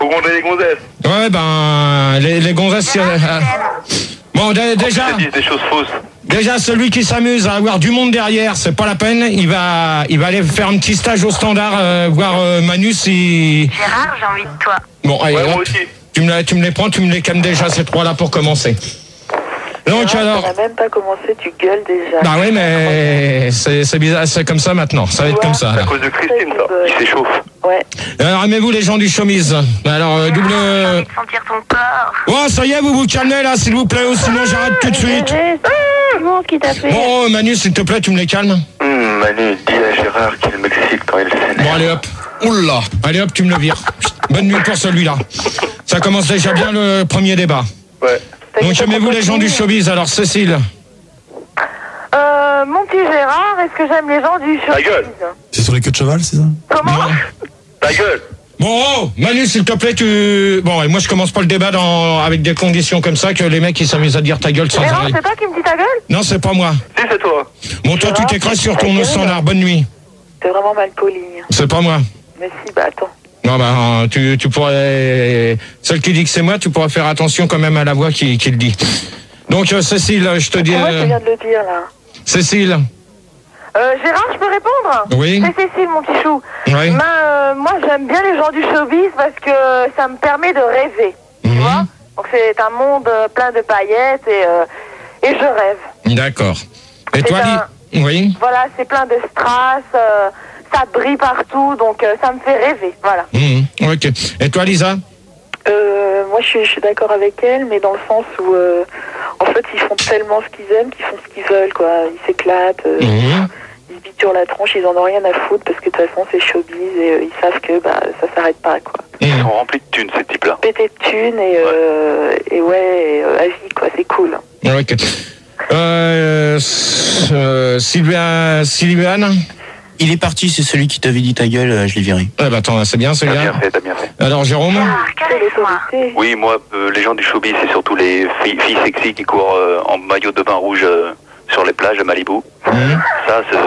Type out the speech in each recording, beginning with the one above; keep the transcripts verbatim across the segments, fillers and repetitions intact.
Faut gronder les gonzesses. Ouais, ben, les, les gonzesses... Euh, euh, bon, d- déjà... Ils disent des choses fausses. Déjà, celui qui s'amuse à avoir du monde derrière, c'est pas la peine. Il va, il va aller faire un petit stage au standard, euh, voir euh, Manu si... Gérard, j'ai envie de toi. Bon, allez, Ouais, hop, moi aussi. tu, me, la- tu me les prends, tu me les calmes déjà, ces trois-là, pour commencer. Donc, Non, alors... on n'a même pas commencé, tu gueules déjà. Bah oui, mais c'est c'est bizarre, c'est comme ça maintenant. Ça va être Ouais. comme ça. C'est à Alors, cause de Christine, ça. Qui s'échauffe. Ouais. alors aimez-vous les gens du showbiz? Alors, euh, double... Gérard, j'ai envie de sentir ton corps. Oh, ça y est, vous vous calmez là, s'il vous plaît, ou sinon j'arrête tout de suite. Comment qui t'a fait? Bon, Manu, s'il te plaît, tu me les calmes. Hum, Manu, dis à Gérard qu'il m'excite quand il s'énerve. Bon, allez hop. Oula. Allez hop, tu me le vires. Bonne nuit pour celui-là. Ça commence déjà bien le premier débat. Ouais. Donc, aimez-vous les gens du showbiz? Alors, Cécile. Euh, mon petit Gérard, est-ce que j'aime les gens du showbiz? Ta gueule. C'est sur les queues de cheval, c'est ça? Comment? Non. Ta gueule. Bon, oh, Manu, s'il te plaît, tu... Bon, et moi, je commence pas le débat dans... avec des conditions comme ça, que les mecs, ils s'amusent à dire ta gueule sans Gérard, arrêt. c'est toi qui me dis ta gueule? Non, c'est pas moi. Si, c'est toi. Bon, toi, tu Gérard, t'écrases sur ta ton gueule. standard. Bonne nuit. T'es vraiment mal poli. hein. C'est pas moi. Mais si, bah attends. Non, bah, tu, tu pourrais... Celle qui dit que c'est moi, tu pourrais faire attention quand même à la voix qui, qui le dit. Donc, euh, Cécile, je te dis... Pourquoi euh, tu viens de le dire, là? Cécile. Euh, Gérard, je peux répondre? Oui. C'est Cécile, mon petit chou. Oui. Ben, euh, moi, j'aime bien les gens du showbiz parce que ça me permet de rêver. Tu Mhm. vois? Donc, c'est un monde euh, plein de paillettes et, euh, et je rêve. D'accord. Et C'est toi, un- Li- Oui. Voilà, c'est plein de strass, euh, ça brille partout, donc euh, ça me fait rêver. Voilà. Mhm. Ok. Et toi, Lisa? Euh, moi, je suis, je suis d'accord avec elle, mais dans le sens où, euh, en fait, ils font tellement ce qu'ils aiment qu'ils font ce qu'ils veulent, quoi. Ils s'éclatent, euh, Mhm. ils se biturent la tronche, ils en ont rien à foutre parce que de toute façon, c'est showbiz et euh, ils savent que bah, ça s'arrête pas, quoi. Ils Mhm. sont remplis de thunes, ces types-là. Pété de thunes et, euh, et ouais, et, euh, à vie, quoi. C'est cool. Ok. Euh, s- euh, Sylvia, Sylviane? Il est parti, c'est celui qui t'avait dit ta gueule, euh, je l'ai viré. Eh ben, attends, c'est bien, T'as bien celui-là. fait, t'as bien fait. Alors, Jérôme? Gérard, caresse-moi. L'autorité. Oui, moi, euh, les gens du showbiz, c'est surtout les filles, filles sexy qui courent euh, en maillot de bain rouge euh, sur les plages de Malibu. Mhm. Ça, c'est...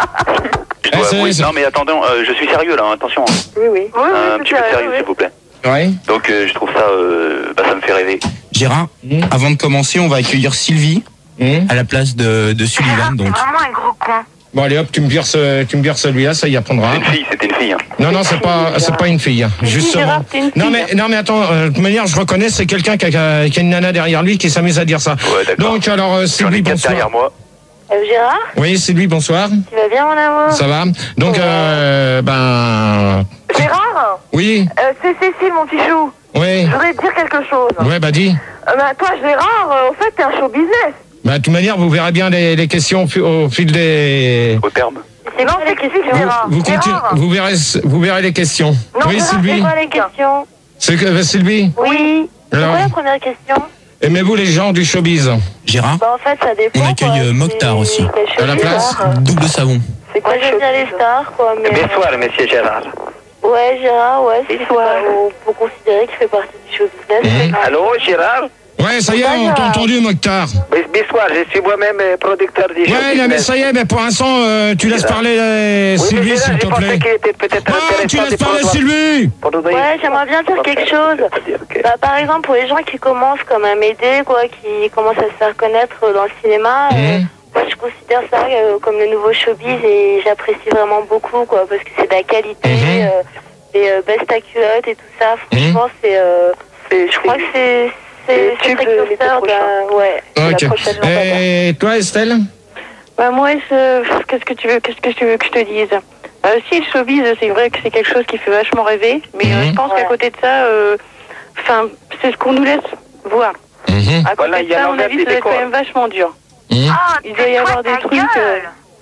Je Eh, dois c'est- avouer- c'est- Non, mais attendez, euh, je suis sérieux, là, hein, attention. hein. Oui, oui. Oui, un oui, petit peu c'est sérieux, vrai, s'il vous plaît. Oui. Donc, euh, je trouve ça... euh, bah, ça me fait rêver. Gérard, Mhm. avant de commencer, on va accueillir Sylvie Mhm. à la place de, de Gérard, Sullivan. c'est Donc, vraiment un gros con. Bon, allez hop, tu me vires, ce, tu me vires celui-là, ça y apprendra. C'est une fille, c'était une fille. Hein. Non, non, c'est pas, c'est pas une fille. Justement. Gérard, c'est une Non, fille. mais, non, mais attends, euh, de toute manière, je reconnais, c'est quelqu'un qui a, qui a une nana derrière lui qui s'amuse à dire ça. Ouais, d'accord. Donc, alors, euh, J'en Sylvie, ai quatre derrière bonsoir. moi. Euh, Gérard, Oui, Sylvie, bonsoir. tu vas bien, mon amour? Ça va? Donc, euh, ben, Gérard, oui, euh, c'est Cécile, mon petit chou. oui. Je voudrais te dire quelque chose. Ouais, bah, dis. Euh, bah, toi, Gérard, euh, au fait, t'es un show business. Bah, de toute manière, vous verrez bien les, les questions au, fi- au fil des... Au terme. C'est non, c'est que Gérard. Vous, continuez- Gérard. vous verrez, vous verrez les questions. Non, oui, Gérard, c'est Sylvie. quoi les questions? C'est que, euh, Sylvie, Oui. C'est Alors. quoi la première question? aimez-vous les gens du showbiz? Gérard, Bah, en fait, ça dépend. On accueille, quoi. euh, Mokhtar C'est- aussi. c'est À la showbiz, place hein. double savon. C'est quoi, j'aime bien les stars, quoi. Mais... Bonsoir, monsieur Gérard. Ouais, Gérard, ouais, c'est quoi? On peut considérer qu'il fait partie du show business. Mhm. Allô, Gérard? Ouais, ça y est, on t'a entendu, Mokhtar. Bonsoir, je suis moi-même euh, producteur du show Ouais, non, mais ça y est, mais pour l'instant, euh, tu laisses parler euh, Sylvie, s'il te plaît. était peut-être Ah, tu laisses parler Sylvie. Ouais, j'aimerais bien dire quelque chose. Bah, par exemple, pour les gens qui commencent comme à m'aider, quoi, qui commencent à se faire connaître dans le cinéma, euh, Mhm. moi je considère ça euh, comme le nouveau showbiz et j'apprécie vraiment beaucoup, quoi, parce que c'est de la qualité, Mhm. euh, des euh, best à culotte et tout ça. Franchement, c'est, euh, je crois que c'est, c'est, c'est précurseur d'un, ouais. c'est Ok. la prochaine lambada. Et toi, Estelle? Bah moi, je- qu'est-ce que tu veux, qu'est-ce que tu veux que je te dise? Euh, si le showbiz, c'est vrai que c'est quelque chose qui fait vachement rêver, mais euh, Mhm. je pense Ouais. qu'à côté de ça, enfin, c'est ce qu'on nous laisse voir. Mhm. À côté Voilà, il de y a ça, à mon l'envers avis, des ça doit être décors. quand même vachement dur. Mhm. Oh, Il doit y tais-toi avoir des ta trucs, gueule. euh,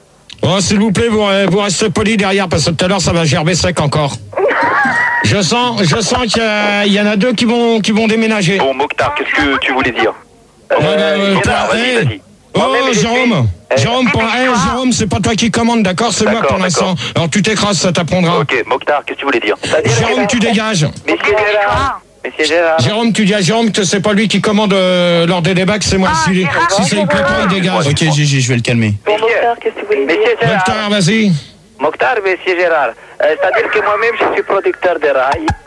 Oh, s'il vous plaît, vous, euh, vous restez poli derrière, parce que tout à l'heure, ça va gerber sec encore. Je sens, je sens qu'il y, a- il y en a deux qui vont, qui vont déménager. Bon, Mokhtar, qu'est-ce que tu voulais dire? Ouais, bah, euh, toi, Gérard, vas-y, hey. vas-y. Oh, Moi-même, je Jérôme, suis- Jérôme, pour, hey, Jérôme, c'est pas toi qui commande, d'accord? C'est moi D'accord, pour l'instant. Alors tu t'écrases, ça t'apprendra. Ok, Mokhtar, qu'est-ce que tu voulais dire? Jérôme, tu dégages. Monsieur Gérard. Monsieur Gérard. Jérôme, tu dis à Jérôme que c'est pas lui qui commande euh, lors des débats, que c'est moi. Ah, Si, Gérard, si ça lui plaît pas, il dégage. Ok, Gégé, je vais le calmer. Bon, Mokhtar, qu'est-ce que tu voulais dire? Monsieur Gérard. Mokhtar, vas-y. Mokhtar, monsieur Gérard. Euh, C'est-à-dire que moi-même, je suis producteur de rails.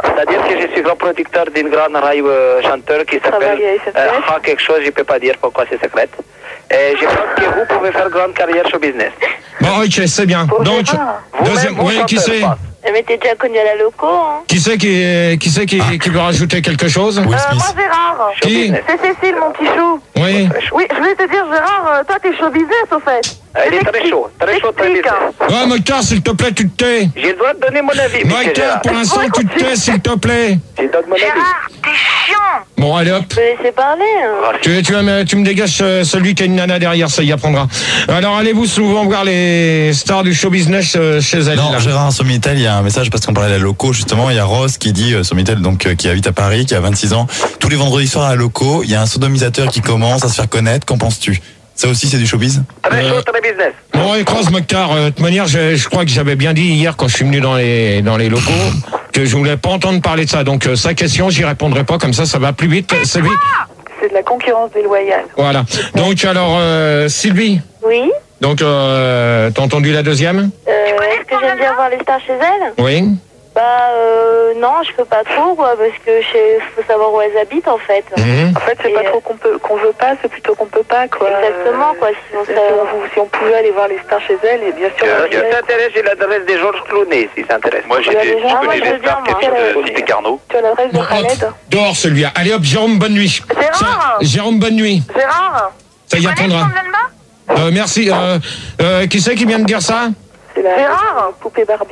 C'est-à-dire que je suis grand producteur d'une grande radio euh, chanteur qui s'appelle Travaille à S N C F. euh, Ha quelque chose, je ne peux pas dire pourquoi c'est secret. Et je pense que vous pouvez faire grande carrière show business. Bon, ok, c'est bien. Pour Donc, Gérard. deuxième, Vous-même, oui, vous qui chantez, c'est je pense. Mais t'es déjà connu à la loco, hein. Qui c'est qui, qui, c'est qui, qui veut rajouter quelque chose? Will Euh, Smith. moi, Gérard. Show Qui? business. C'est Cécile, mon petit chou. Oui. Oui, je voulais te dire, Gérard, euh, toi, t'es show business, au fait. Elle est très chaud, très chaud, très T'expliques, business. Ouais, Mokhtar, s'il te plaît, tu te tais. Je dois donner mon avis, monsieur Mokhtar, Gérard. pour l'instant, tu te tais, s'il te plaît. Je donne mon avis. Gérard, t'es chiant. Bon, allez hop. Je peux laisser parler, hein. Tu, tu, vas me- tu me dégages euh, celui qui a une nana derrière, ça y apprendra. Alors, allez-vous souvent voir les stars du show business euh, chez elle? Non, là. Gérard, sur Minitel, il y a un message parce qu'on parlait de la loco, justement. Il y a Rose qui dit, euh, sur Minitel, donc, euh, qui habite à Paris, qui a vingt-six ans. Tous les vendredis soirs à la loco, il y a un sodomisateur qui commence à se faire connaître. Qu'en penses-tu? Ça aussi, c'est du showbiz? Très Euh, chaud, très business. Bon, écrase Mokhtar. Euh, De toute manière, je, je crois que j'avais bien dit hier quand je suis venu dans les, dans les locaux que je voulais pas entendre parler de ça. Donc, euh, sa question, j'y répondrai pas. Comme ça, ça va plus vite. Sylvie? C'est de la concurrence déloyale. Voilà. Donc, alors, euh, Sylvie? Oui. Donc, euh, t'as entendu la deuxième? Euh, est-ce que j'aime bien voir les stars chez elle? Oui. Bah, euh, non, je peux pas trop, quoi, parce que je faut savoir où elles habitent, en fait. Mhm. En fait, c'est Et, pas euh, trop qu'on peut, qu'on veut pas, c'est plutôt qu'on peut pas, quoi. Exactement, quoi, sinon Si ça... on, vous- si on pouvait aller voir les stars chez elles, et bien sûr. Euh, on Si irait. t'intéresse, j'ai l'adresse de Georges Clooney, si ça intéresse. Moi, j'ai Il y a des, des gens- je Ah, moi, connais je veux des stars bien, qui moi. sont de Cité Carnot. Tu as l'adresse de Bon, Khaled? hop, dehors celui-là. Allez hop, Jérôme, bonne nuit. Gérard Ça- Jérôme, bonne nuit. Gérard Ça y Tu connais apprendra. son Zalma? Euh, merci. Euh, euh, qui c'est qui vient de dire ça? C'est la Gérard poupée Barbie.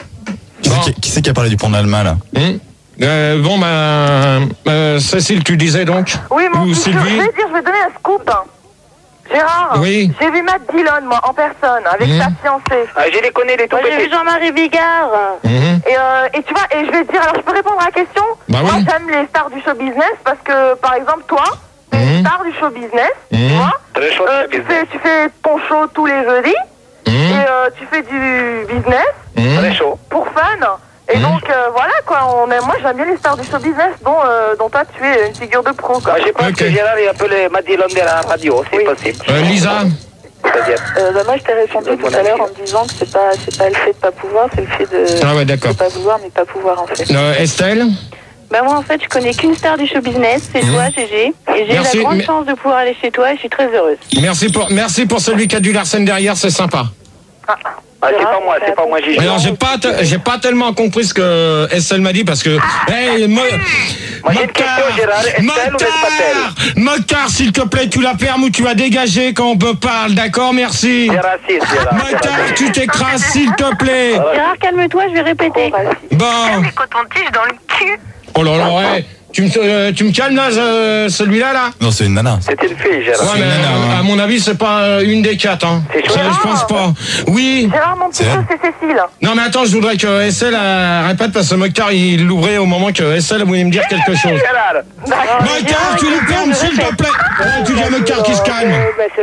Qui c'est Bon. qui, qui c'est qui a parlé du pont d'Alma, là? Hum Euh, bon, bah, euh, Cécile, tu disais donc? Oui, mon Ou petit chou, je Sylvie? vais dire, je vais donner un scoop. hein. Gérard, Oui. j'ai vu Matt Dillon, moi, en personne, avec Mhm. sa fiancée. Ah, je les connais, les tout Moi, j'ai vu petits. Jean-Marie Bigard. Mhm. Et, euh, et tu vois, et je vais te dire, alors je peux répondre à la question? Bah Moi, oui. j'aime les stars du show business parce que, par exemple, toi, t'es Mhm. une star du show business, tu Mhm. vois. Très chaud, Euh, très tu, business. fais, tu fais ton show tous les jeudis et Mhm. euh, tu fais du business Mhm. Très chaud. pour fun. Et Mhm. donc, euh, voilà, quoi. On est, moi, j'aime bien les stars du show business dont, euh, dont toi, tu es une figure de pro, quoi. Moi, je pense Ok. que Gérard est un peu le Madilon de la radio, c'est Oui. possible. Euh, Lisa? C'est-à-dire, Euh, bah, moi, je t'ai répondu Je donne tout mon à l'heure en avis. me disant que c'est pas, c'est pas le fait de pas pouvoir, c'est le fait de. Ah ouais, d'accord. de pas vouloir, mais pas pouvoir, en fait. Euh, Estelle? Bah moi en fait je connais qu'une star du show business, c'est Mhm. toi Gégé. Et j'ai eu Merci, la grande mais- chance de pouvoir aller chez toi et je suis très heureuse. Merci pour, merci pour celui qui a du Larsen derrière, c'est sympa. ah, c'est pas moi, c'est pas moi, Gigi. Alors, j'ai pas, te- j'ai pas tellement compris ce que Estelle m'a dit parce que. Hey, Mo- Moi, j'ai une question, Gérard. Estelle ou Mokhtar, Nespatel? Mokhtar, s'il te plaît, tu la fermes ou tu vas dégager quand on me parle, d'accord? Merci. C'est raciste, Gérard. c'est Mokhtar, raciste. tu t'écrases, s'il te plaît. Gérard, calme-toi, je vais répéter. Bon. Des cotons-tiges dans le cul. Oh là là, ouais. Tu me, euh, tu me calmes là, ce- celui-là, là? Non, c'est une nana. C'est une fille, Gérard. Ouais, mais une nana, euh, hein. à mon avis, c'est pas euh, une des quatre, hein. C'est Ça, chouette. je pense pas. Oui. Gérard, mon petit C'est chou, elle. c'est Cécile. Non, mais attends, je voudrais que Estelle euh, répète parce que Mokhtar, il l'ouvrait au moment que Estelle voulait me dire quelque chose. Gérard. Mokhtar, tu le fermes, s'il te plaît. Ouais, tu dis à Mokhtar qui se calme.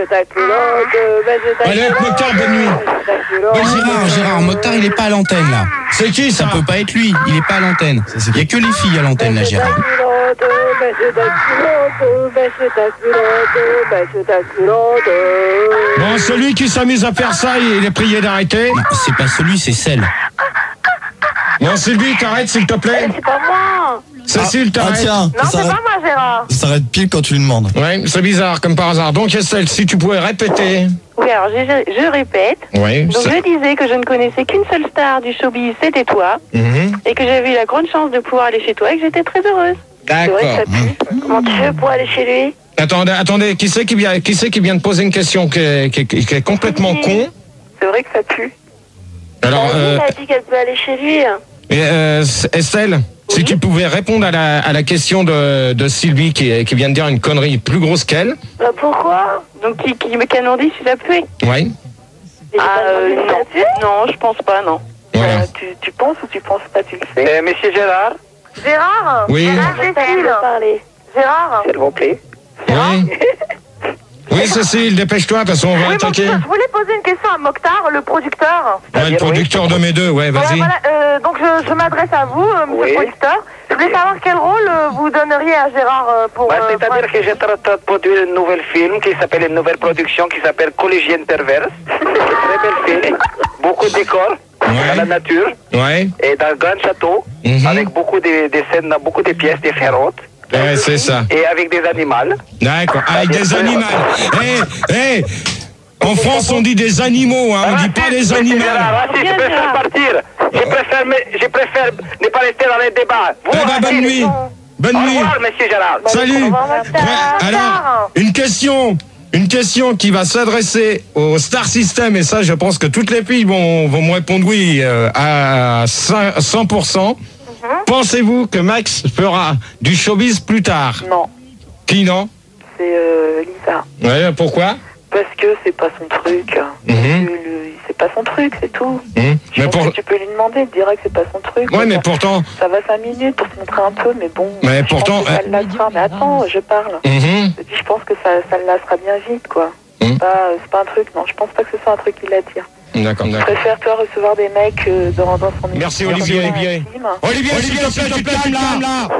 Allez, Mokhtar, bonne nuit. Gérard, Gérard, Mokhtar, il est pas à l'antenne, là. C'est qui ça? Ça peut pas être lui, il est pas à l'antenne. Il y a que les filles à l'antenne, là, Gérard. Bon, celui qui s'amuse à faire ça, il est prié d'arrêter. Non, c'est pas celui, c'est celle. Bon, Sylvie, t'arrêtes, s'il te plaît. C'est pas moi. Cécile, Ah t'arrêtes. tiens, Non, ça c'est s'arrête- pas moi, Gérard. ça s'arrête pile quand tu lui demandes. Ouais, c'est bizarre, comme par hasard. Donc, Estelle, si tu pouvais répéter. Oui, alors je, je- je répète. Oui. Donc je disais que je ne connaissais qu'une seule star du showbiz, c'était toi. Mhm. Et que j'avais eu la grande chance de pouvoir aller chez toi et que j'étais très heureuse. D'accord. Comment tu fais pour aller chez lui? Attendez, attendez, qui c'est qui vient, qui c'est qui vient de poser une question qui est, qui est- qui est complètement con? C'est vrai que ça pue. Alors, euh, Elle a dit qu'elle peut aller chez lui. et, euh, Estelle, si tu pouvais répondre à la, à la question de, de Sylvie qui, qui vient de dire une connerie plus grosse qu'elle. Bah pourquoi? Donc qui, qui me canondie si ça peut? Oui. Ah euh, non. Non, je pense pas, non. Voilà. Euh, tu, tu penses ou tu penses pas, tu le sais. Euh, Monsieur Gérard, Gérard? Oui. Gérard, Cécile. parler. Gérard? s'il vous plaît. Oui. Oui, Cécile, dépêche-toi, de toute façon, on va Oui, mon attaquer. frère, je voulais poser une question à Mokhtar, le producteur. Ouais, le producteur de mes deux, ouais, Voilà, vas-y. voilà, euh, donc je, je m'adresse à vous, euh, monsieur Oui. le producteur. Je voulais savoir quel rôle euh, vous donneriez à Gérard euh, pour... Bah, euh, C'est-à-dire pour- que j'ai traité de produire un nouvel film qui s'appelle une nouvelle production qui s'appelle Collégienne Perverse. Très belle film, beaucoup de décors. dans la nature, Ouais. et dans un grand château, Mhm. avec beaucoup de, de scènes, beaucoup de pièces différentes, Ouais, c'est ça. et avec des animaux. D'accord. Avec des animaux. Eh, eh, en France, on dit des animaux, hein. On dit pas des animaux. Gérard, Racine, je préfère partir. Je préfère, me- je préfère ne pas rester dans les débats. Vous, Eh ben, bonne Racine, nuit. Bonne Au nuit. revoir, monsieur Gérard. Salut. Ouais, alors, une question. Une question qui va s'adresser au Star System, et ça, je pense que toutes les filles vont, vont me répondre oui euh, à cent pour cent. Pensez-vous que Max fera du showbiz plus tard? Non, Qui non? c'est euh, Lisa. Ouais, pourquoi? Parce que c'est pas son truc. Mhm. Le- le- C'est pas son truc, c'est tout. Hum, Je Mais pense pour... que tu peux lui demander, il te dira que c'est pas son truc. Ouais, mais ça, pourtant... ça va cinq minutes pour se montrer un peu, mais bon. Mais je pourtant, pense que ça euh, le lassera. Mais attends, je parle. Mhm. Et puis je pense que ça, ça le lassera bien vite, quoi. Mhm. C'est pas, c'est pas un truc, non. Je pense pas que ce soit un truc qui l'attire. D'accord, Je d'accord. préfère, toi, recevoir des mecs euh, dans, dans son Merci, émission Olivier, comme ça, Olivier. intime. Olivier, s'il te plaît, tu te calmes là.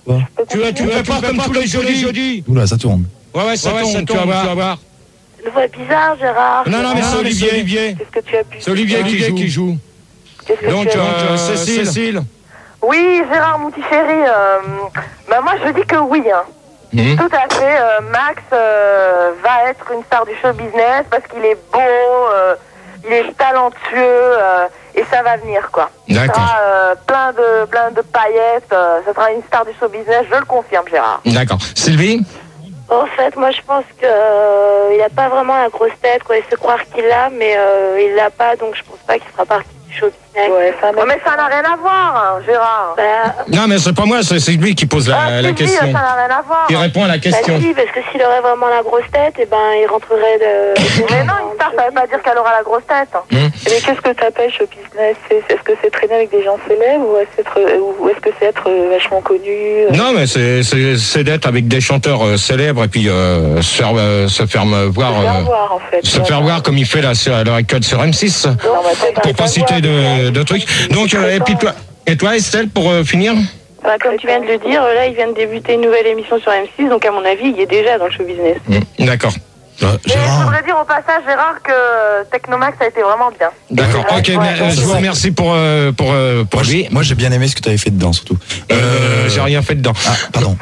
Tu vas, tu vas pas comme tous les jeudis. Oula, ça tourne. Ouais, ouais, ça tombe, tu vas voir. Une voix bizarre, Gérard. Non, non, mais c'est Olivier, Olivier. Qu'est-ce que tu as pu C'est Olivier qui joue. Qui joue. Qu'est-ce que Donc, tu as euh, Cécile. Cécile. Oui, Gérard, mon petit chéri. Euh, bah moi, je dis que oui. Hein. Mhm. Tout à fait. euh, Max euh, va être une star du show business parce qu'il est beau, euh, il est talentueux euh, et ça va venir, quoi. Il D'accord. sera euh, plein de plein de paillettes. Euh, ça sera une star du show business, je le confirme, Gérard. D'accord. Sylvie. En fait, moi, je pense que euh, il a pas vraiment la grosse tête, quoi. Il se croire qu'il l'a, mais euh, il l'a pas, donc je pense pas qu'il fera partie du show business. Ouais, ça Oh, mais ça n'a rien à voir, hein, Gérard. Bah, Non, mais c'est pas moi, c'est c'est lui qui pose la, ah, la si, si, question. ça n'a rien à voir. Qui répond à la question. Bah, si, parce que s'il aurait vraiment la grosse tête, eh ben, il rentrerait de... Mais non, une star, ça veut pas dire qu'elle aura la grosse tête. Hum. Mais qu'est-ce que tu appelles show business? C'est- Est-ce que c'est traîner avec des gens célèbres ou est-ce être, ou est-ce que c'est être euh, vachement connu euh, Non, mais c'est c'est c'est d'être avec des chanteurs euh, célèbres et puis euh, se faire euh, se faire me voir se faire euh, voir en fait. se faire voir comme il fait là sur à l'heure actuelle sur M six. Non, bah, c'est Pour pas citer de, de trucs. Donc euh, et puis toi et toi Estelle pour euh, finir. Bah, comme tu viens de le dire, là, il vient de débuter une nouvelle émission sur M six, donc à mon avis, il est déjà dans le show business. Hum, D'accord. Euh, Mais je Gérard, voudrais dire au passage, Gérard, que Technomax a été vraiment bien. D'accord. Ok. Ouais, mais, ouais, euh, je vous ouais. remercie pour euh, pour euh, pour moi, lui. j'ai- moi, j'ai bien aimé ce que tu avais fait dedans, surtout. Euh, J'ai rien fait dedans. Ah, pardon.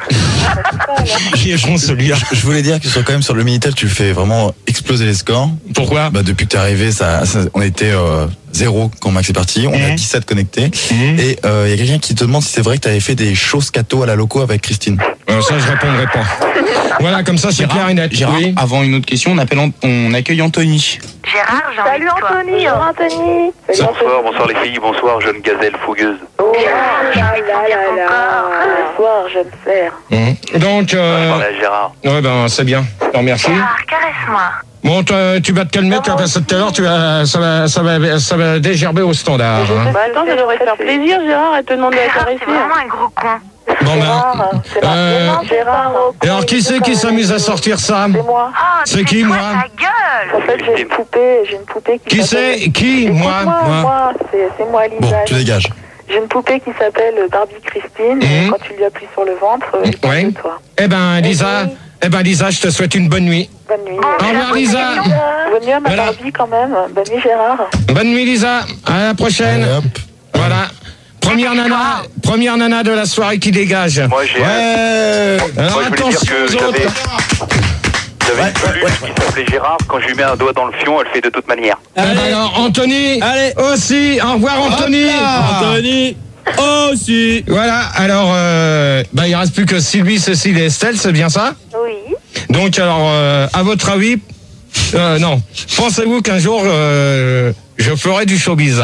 J'y ai bon celui-là. Je, je voulais dire que sur, quand même sur le Minitel, tu fais vraiment exploser les scores. Pourquoi? Bah, depuis que t'es arrivé, ça, ça- on était euh, zéro quand Max est parti. On a Mhm. dix-sept connectés. Mhm. Et il euh, y a quelqu'un qui te demande si c'est vrai que tu avais fait des shows scato à la loco avec Christine. Euh, ça, je répondrai pas. Voilà, comme ça, c'est clair et net. Gérard, Oui. avant une autre question, on, appelle, An- on accueille Anthony. Gérard, j'ai envie Salut de toi. Anthony, bonjour Anthony. Bonsoir, bonsoir les filles, bonsoir jeune gazelle fougueuse. Oh là là là là. Bonsoir, jeune frère. Mhm. Donc, Je euh, parlais à Gérard. ouais, ben, c'est bien. Je te remercie. Gérard, caresse-moi. Bon, toi, tu vas te calmer, tu vas passer tout à l'heure, tu vas, ça va, ça va, ça va dégerber au standard. hein. Bah attends, ça devrait te faire plaisir, Gérard, elle te demande de la Gérard, caresser. c'est vraiment un gros con. Bon, ben, Gérard, c'est la- euh, Non, Gérard. et alors, qui c'est qui s'amuse à sortir ça? C'est moi. Oh, C'est qui, toi, moi ta gueule. En fait, j'ai une poupée, j'ai une poupée qui Qui s'appelle- c'est? Qui? Moi? Écoute-moi, Moi? moi, c'est c'est moi, Lisa. Bon, tu dégages. J'ai une poupée qui s'appelle Barbie Christine. Mhm. Quand tu lui appuies sur le ventre, elle parle Ouais. de toi. Eh ben, Lisa, eh ben, Lisa, je te souhaite une bonne nuit. Bonne nuit. Bon, Au revoir, Lisa. Bonne nuit à ma Voilà. Barbie quand même. Bonne nuit, Gérard. Bonne nuit, Lisa. À la prochaine. Allez, hop. Voilà. Première nana, première nana de la soirée qui dégage. Moi j'ai Ouais. Moi, Alors je voulais dire attention que aux j'avais autres. j'avais une peluche qui s'appelait Gérard. Quand je lui mets un doigt dans le fion, elle fait de toute manière. Eh ben alors, Anthony. Allez. Aussi. Au revoir, Anthony. Anthony aussi. Voilà. Alors, euh, bah, il reste plus que Sylvie, Cécile et Estelle, c'est bien ça? Oui. Donc, alors, euh, à votre avis, euh, non. Pensez-vous qu'un jour, euh, je ferai du showbiz?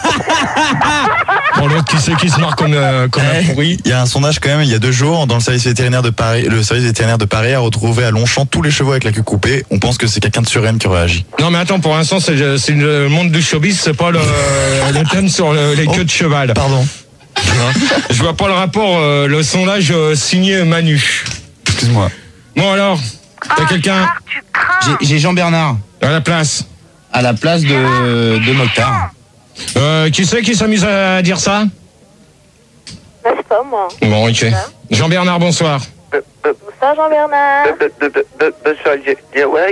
Bon, l'autre, qui c'est qui se marre comme, euh, comme un pourri? Il y a un sondage quand même, il y a deux jours, dans le service vétérinaire de Paris, le service vétérinaire de Paris a retrouvé à Longchamp tous les chevaux avec la queue coupée. On pense que c'est quelqu'un de Suresnes qui réagit. Non, mais attends, pour l'instant, c'est c'est le monde du showbiz, c'est pas le, le thème sur le- les queues de cheval. Pardon. Je vois pas le rapport, euh, le sondage euh, signé Manu. Excuse-moi. Bon, alors, t'as Oh, quelqu'un Gérard, tu crains. J'ai j'ai Jean-Bernard à la place? à la place de, de Mokhtar. Euh, qui c'est qui s'amuse à dire ça? Bah, c'est pas moi. Bon, ok. Jean-Bernard, bonsoir. Bonsoir Jean-Bernard. Bonsoir, ouais.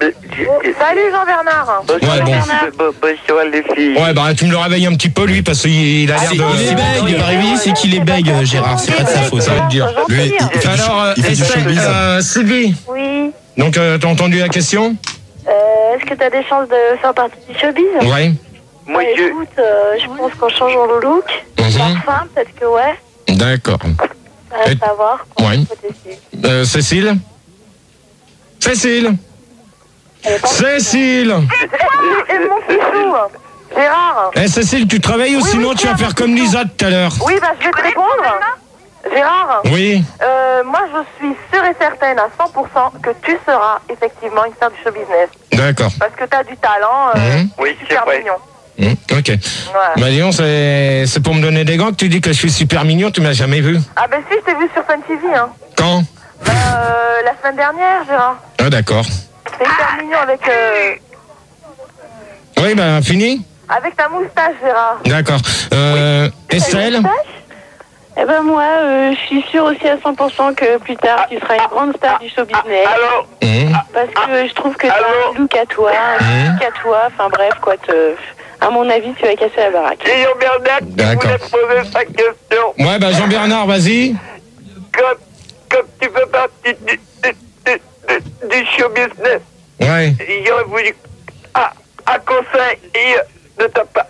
Salut Jean-Bernard. Ouais, bon. Bonjour les filles. Ouais, bah tu me le réveilles un petit peu lui parce qu'il a l'air C'est de. qu'il est bègue, il va réveiller, c'est qu'il est bègue, Gérard, c'est pas de sa faute. Ça va te dire. Lui, il, il fait du, Alors, euh, il fait du Estelle, showbiz. euh, Sylvie. Oui. Donc, euh, t'as entendu la question? Euh, Est-ce que tu as des chances de faire partie du showbiz? Ouais. Moi, Ouais, je... écoute, euh, je pense qu'en changeant le look, Mhm. parfum, peut-être que ouais. D'accord. Ça reste Et- à voir. Ouais. Faut tester. Euh, Cécile? Cécile? Elle est pas- Cécile! Et mon fichou, Gérard. Eh Cécile, tu travailles ou Oui, sinon oui, tu vas tiens, faire mon comme fichou. Lisa tout à l'heure? Oui, bah je vais te répondre. Gérard, Oui. euh, moi je suis sûre et certaine à cent pour cent que tu seras effectivement une star du show business. D'accord. Parce que tu as du talent, euh, Mhm. Oui, c'est super vrai. mignon. Mmh, ok. Ouais. Bah dis donc, c'est c'est pour me donner des gants que tu dis que je suis super mignon, tu m'as jamais vu. Ah ben si, je t'ai vu sur Fun T V, hein. Quand? Bah, euh, la semaine dernière, Gérard. Ah d'accord. C'est hyper mignon avec, euh, Oui, bah fini? avec ta moustache, Gérard. D'accord. Euh, Estelle? Eh ben moi, euh, je suis sûre aussi à cent pour cent que plus tard, tu seras une grande star du show business. Alors, Mmh. Parce que je trouve que tu as Allô un look à toi, un look à toi. Enfin bref, quoi, te... à mon avis, tu vas casser la baraque. c'est Jean-Bernard qui D'accord. voulait poser sa question. Ouais, bah Jean-Bernard, vas-y. Comme, comme tu fais partie du, du, du, du show business, Ouais. j'aurais voulu un, un conseil de ta part.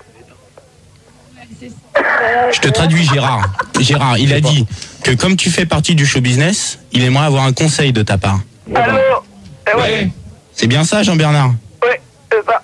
Je te traduis, Gérard. Gérard, il a dit que comme tu fais partie du show business, il aimerait avoir un conseil de ta part. Alors, eh ouais, Ouais. C'est bien ça, Jean-Bernard? ouais, c'est ça.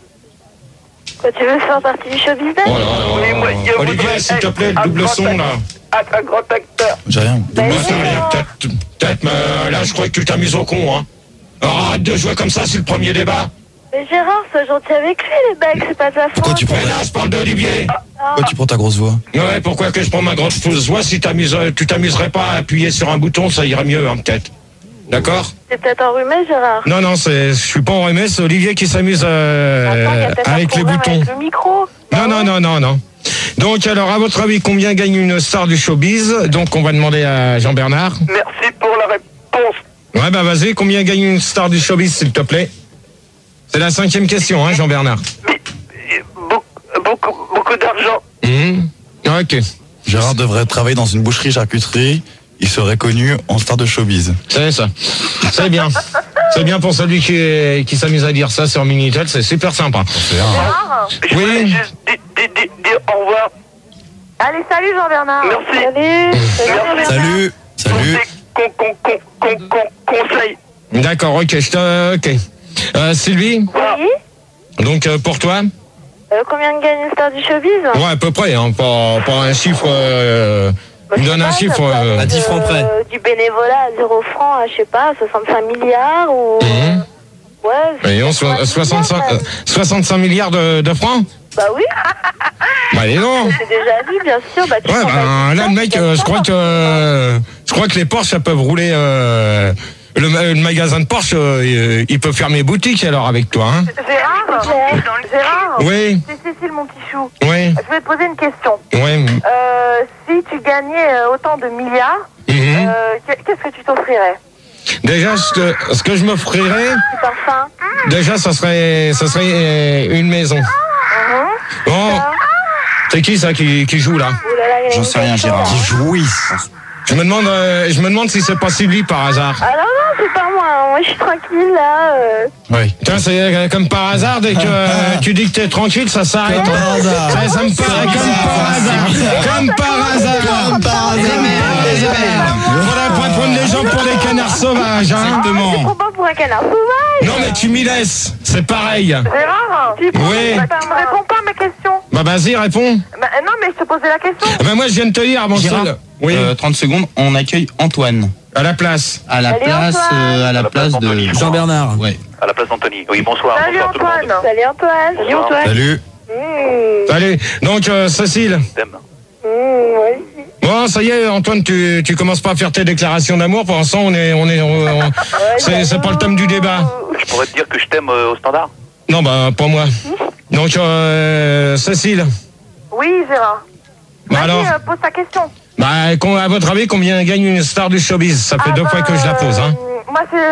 Quoi, tu veux faire partie du show business? Oh là là. Oui, moi, je Olivier, voudrais s'il te plaît, être le double un son grand là. act- Un grand acteur. J'ai rien. Double son, là, peut-être, peut-être, mais euh, là, je crois que tu t'amuses au con, hein. Arrête de jouer comme ça, c'est le premier débat. Mais Gérard, sois gentil avec lui, les becs, c'est pas de la Pourquoi faute. tu prends, Mais là, je parle d'Olivier. pourquoi tu prends ta grosse voix? Ouais, pourquoi que je prends ma grosse fausse voix si t'amuses, tu t'amuserais pas à appuyer sur un bouton, ça irait mieux, hein, peut-être. D'accord? C'est peut-être enrhumé, Gérard. Non, non, c'est, je suis pas enrhumé, c'est Olivier qui s'amuse euh, Attends, il y a peut-être un avec les problème boutons. avec le micro. Non, non, non, non, non. Donc, alors, à votre avis, combien gagne une star du showbiz? Donc, on va demander à Jean-Bernard. Merci pour la réponse. Ouais, bah vas-y, combien gagne une star du showbiz, s'il te plaît? C'est la cinquième question, hein, Jean-Bernard. Mais, euh, beaucoup, beaucoup, beaucoup d'argent. Mmh. Ok, Gérard devrait travailler dans une boucherie-charcuterie. Il serait connu en star de showbiz. c'est ça. C'est bien. C'est bien pour celui qui, qui s'amuse à dire ça sur Minitel, c'est super sympa. Gérard. Je Oui. voulais juste di- di- di- dire au revoir. Allez, salut Jean-Bernard. Merci. Salut. Salut. Salut, salut. Con, con, con, con, con, conseil. D'accord, ok, je te... Ok. Euh, Sylvie, Oui. donc euh, pour toi? Euh, combien gagne une star du showbiz? Ouais, à peu près, hein, pas, pas un chiffre... Euh, Bah, il me je donne sais un pas, chiffre... ça peut euh, être, à dix francs près. euh, Du bénévolat à zéro franc à, je sais pas, soixante-cinq milliards ou... Mhm. Ouais. Voyons, so- soixante soixante-cinq, milliards, euh, soixante-cinq milliards de, de francs? Bah oui, Bah dis donc. c'est déjà vu, bien sûr. Bah, tu Ouais, prends ben pas là, le mec, euh, je crois que euh, je crois que les Porsche, ça peuvent rouler. Euh, le, ma- le magasin de Porsche, euh, il- il peut fermer boutique alors avec toi, hein? Gérard, Gérard, Oui, c'est Cécile, mon petit chou. oui, Je vais te poser une question. oui. Euh, si tu gagnais euh, autant de milliards, Mhm. euh, qu'est- qu'est-ce que tu t'offrirais? Déjà, ce que, ce que je m'offrirais, Du parfum? déjà, ça serait, ça serait euh, une maison. Bon, c'est qui ça qui, qui joue là? Oh là là, il y a J'en une sais rien, question. Gérard. Jouisse. Je me demande, euh, je me demande si c'est pas Sylvie par hasard. Ah non, non, c'est pas moi. Moi, je suis tranquille, là. euh. Oui. Tiens, c'est euh, comme par hasard, dès que euh, tu dis que t'es tranquille, ça s'arrête. Comme par hasard. Ça, ça me paraît comme par hasard. Comme par hasard. Comme par hasard. Faudrait pas prendre les gens pour des canards sauvages, hein. Tu prends pas pour un canard sauvage. Non, mais tu m'y laisses. C'est pareil. Gérard, tu prends- Oui. bah, tu me réponds pas à ma question. Bah, vas-y, réponds. Bah, non, mais je te posais la question. Bah, moi, je viens de te dire avant Gérard, seul. Oui, euh, trente secondes, on accueille Antoine. à la place. À la Salut, place, Antoine. euh, à la place de Anthony. Jean-Bernard. Ouais. À la place d'Anthony. Oui, bonsoir. Salut bonsoir tout le Antoine. monde. Salut Antoine. Salut Antoine. Salut. Mmh. Allez, donc, euh, Cécile. Je t'aime. Mmh, ouais. Bon, ça y est, Antoine, tu, tu commences pas à faire tes déclarations d'amour. Pour l'instant, on est, on est, on- on- c'est, c'est pas le thème du débat. Je pourrais te dire que je t'aime euh, au standard. Non, bah, pas moi. Donc, euh, Cécile. Oui, Gérard. Bah Vas-y, alors, euh, pose ta question. bah, con- à votre avis, combien gagne une star du showbiz? Ça fait Ah deux bah, fois que je la pose, hein. euh, Moi, c'est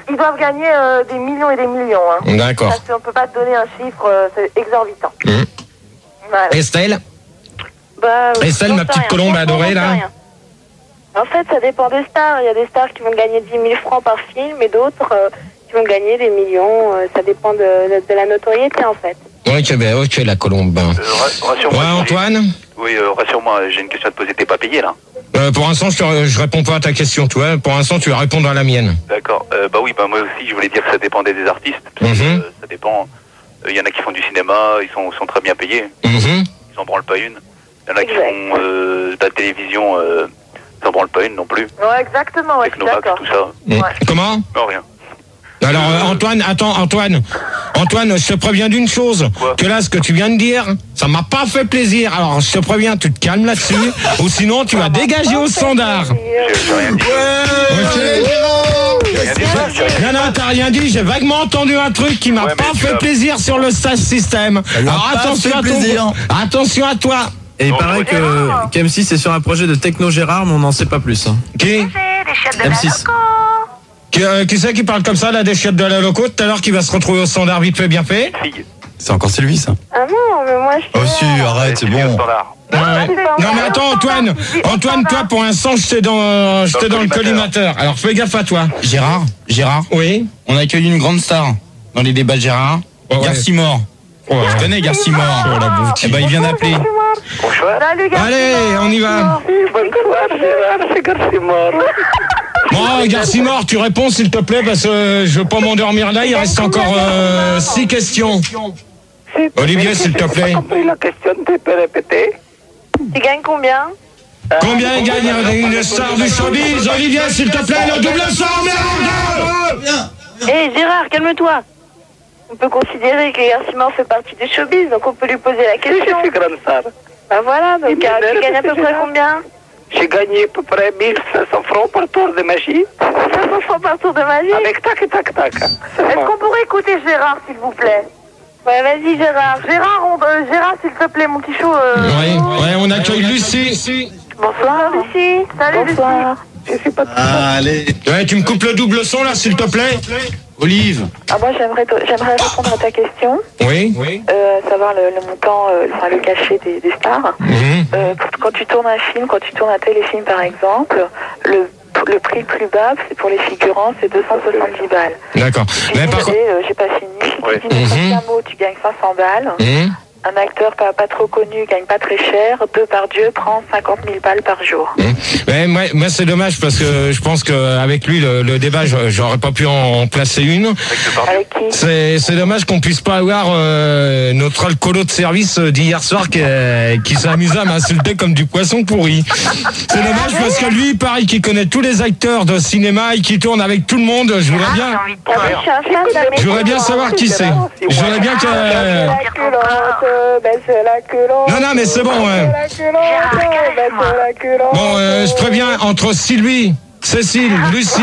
ils doivent gagner euh, des millions et des millions. Hein. D'accord. Parce qu'on peut pas te donner un chiffre, euh, c'est exorbitant. Mmh. Voilà. Estelle Bah, Estelle, j'en ma sais petite rien. colombe Franchement, adorée, j'en sais là. rien. En fait, ça dépend des stars. Il y a des stars qui vont gagner dix mille francs par film et d'autres euh, qui vont gagner des millions. Euh, ça dépend de, de, de la notoriété, en fait. Ok, ben, ok, la colombe. Euh, ra- rassure-moi. Ouais, j'ai- Antoine Oui, euh, rassure-moi, j'ai une question à te poser. T'es pas payé là? euh, Pour l'instant, je, te- je réponds pas à ta question, tu vois. Pour l'instant, tu vas répondre à la mienne. D'accord. Euh, bah oui, bah moi aussi, je voulais dire que ça dépendait des artistes. Parce que, Mhm. euh, ça dépend. Il y en a qui font du cinéma, ils sont, sont très bien payés. Mhm. Ils en branlent pas une. Il y en a qui Exact. font euh, de la télévision, euh, ils en branlent pas une non plus. Ouais, exactement, ouais, je suis Technomax, d'accord. tout ça. Mm. Ouais. Comment Non, rien. Alors, euh, Antoine, attends, Antoine. Antoine, je te préviens d'une chose. Quoi Que là, ce que tu viens de dire, ça m'a pas fait plaisir. Alors, je te préviens, tu te calmes là-dessus. Ou sinon, tu vas dégager au standard. J'ai j'ai rien dit. Ok. J'ai rien dit. j'ai rien dit. Non, non, t'as rien dit. J'ai vaguement entendu un truc qui m'a Ouais, mais pas tu fait l'as- plaisir sur le stage système. lui a Alors, pas attention fait à ton... plaisir. Attention à toi. Et il Non, paraît je que qu'M six est sur un projet de Techno Gérard, mais on n'en sait pas plus. hein. Qui C'est les chefs de M la six. loco. Qui, euh, qui c'est qui parle comme ça, là, des chiottes de la loco, tout à l'heure, qui va se retrouver au standard vite fait, bien fait? Fille. C'est encore Sylvie, ça. Ah non, mais moi, je Oh si, arrête, c'est Fille au bon. standard. Ouais, ouais. Non, mais attends, Antoine. Antoine, toi, pour l'instant, j'étais dans, j'étais dans le collimateur. Alors, fais gaffe à toi. Gérard, Gérard, Oui. on accueille une grande star dans les débats de Gérard. Oh, ouais. Garcimore. Oh, ouais. Tu connais Garcimore? Oh, la bouffe. Eh ben, il vient d'appeler. Bonjour. Salut, gars. Allez, on y va. Bonsoir, Gérard, c'est Garcimore. Bon, Garcimore, tu réponds, s'il te plaît, parce que euh, je veux pas m'endormir là. Il reste encore euh, six questions. Olivier, s'il te plaît. J'ai pas compris la question, tu peux répéter? Tu gagnes combien? Combien gagne une star du showbiz? Olivier, s'il te plaît, le double sang, merde! Hé, Gérard, calme-toi. On peut considérer que Garcimore fait partie du showbiz, donc on peut lui poser la Je question. suis grande star. Bah voilà, donc Il euh, tu m'énerve, gagnes à peu c'est près ça. combien? J'ai gagné à peu près mille cinq cents francs par tour de magie. cinq cents francs par tour de magie? Avec tac, tac, tac. Est-ce qu'on pourrait écouter Gérard, s'il vous plaît? Ouais, vas-y, Gérard. Gérard, on, euh, Gérard, s'il te plaît, mon petit chou. Euh... Oui, ouais, on accueille Lucie. Bonsoir. Lucie. Salut, Lucie. Bonsoir. Je suis pas Allez. Ouais, tu me coupes le double son, là, s'il te plaît? Olive. Ah, moi, j'aimerais te- j'aimerais répondre à ta question, Oui. Oui. euh, savoir le, le montant, euh, enfin le cachet des, des stars. Mhm. Euh, quand, quand tu tournes un film, quand tu tournes un téléfilm par exemple, le, le prix le plus bas, c'est pour les figurants, c'est deux cent soixante-dix balles. D'accord. Je Mais suis par contre. désolée, euh, j'ai pas fini. Si Ouais. tu dis n'importe Mhm. quel mot, tu gagnes cinq cents balles. Mhm. Un acteur pas, pas trop connu gagne pas très cher. Deux par Dieu prend cinquante mille balles par jour. Ouais, moi, moi c'est dommage parce que je pense qu'avec lui, le, le débat, je- j'aurais pas pu en placer une. Avec le parti. Avec qui? C'est c'est dommage qu'on puisse pas avoir euh, notre alcoolo de service d'hier soir qui, euh, qui s'est amusé à m'insulter comme du poisson pourri. C'est dommage parce que lui, pareil, qui connaît tous les acteurs de cinéma et qui tourne avec tout le monde, je voudrais Ah, bien, j'ai envie de Ah oui, je suis un fan de la je voudrais bien maison, savoir hein. qui c'est. Je voudrais bien que... La culotte, baisse la culotte. Non, non, mais c'est bon, ouais. La culotte, baisse la culotte. Bon, euh, je préviens, entre Sylvie, Cécile, Lucie...